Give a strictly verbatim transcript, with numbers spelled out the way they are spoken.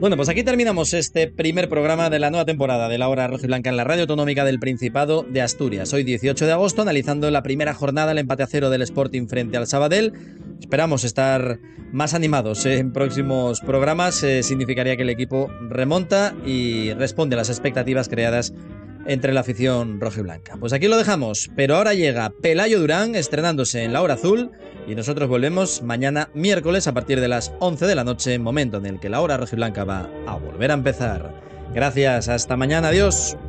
Bueno, pues aquí terminamos este primer programa de la nueva temporada de La Hora Rojiblanca en la Radio Autonómica del Principado de Asturias. Hoy dieciocho de agosto, analizando la primera jornada, el empate a cero del Sporting frente al Sabadell. Esperamos estar más animados en próximos programas. Eh, significaría que el equipo remonta y responde a las expectativas creadas entre la afición rojiblanca. Pues aquí lo dejamos, pero ahora llega Pelayo Durán estrenándose en La Hora Azul y nosotros volvemos mañana miércoles a partir de las once de la noche, momento en el que La Hora Rojiblanca va a volver a empezar. Gracias, hasta mañana, adiós.